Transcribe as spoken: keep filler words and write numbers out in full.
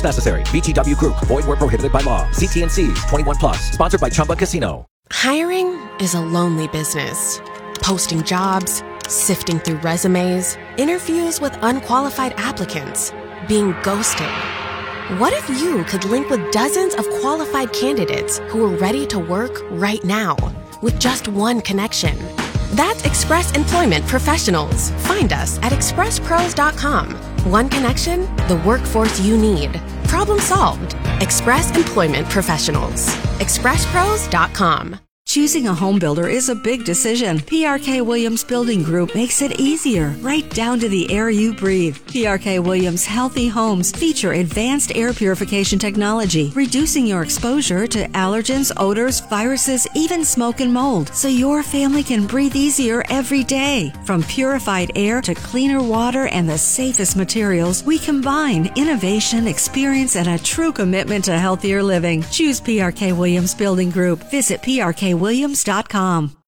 Necessary. V G W Group. Void where prohibited by law. C T N C. twenty-one plus. Sponsored by Chumba Casino. Hiring is a lonely business. Posting jobs, sifting through resumes, interviews with unqualified applicants, being ghosted. What if you could link with dozens of qualified candidates who are ready to work right now with just one connection? That's Express Employment Professionals. Find us at express pros dot com. One connection, the workforce you need. Problem solved. Express Employment Professionals. express pros dot com. Choosing a home builder is a big decision. P R K Williams Building Group makes it easier, right down to the air you breathe. P R K Williams Healthy Homes feature advanced air purification technology, reducing your exposure to allergens, odors, viruses, even smoke and mold, so your family can breathe easier every day. From purified air to cleaner water and the safest materials, we combine innovation, experience, and a true commitment to healthier living. Choose P R K Williams Building Group. Visit P R K Williams dot com.